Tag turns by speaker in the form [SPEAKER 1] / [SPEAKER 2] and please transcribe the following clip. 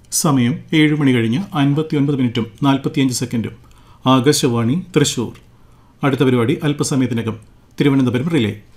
[SPEAKER 1] സമയം 7 മണി കഴിഞ്ഞ് 59 മിനിറ്റും 45 സെക്കൻഡും. ആകാശവാണി തൃശൂർ. അടുത്ത പരിപാടി അല്പസമയത്തിനകം. തിരുവനന്തപുരം റിലേ.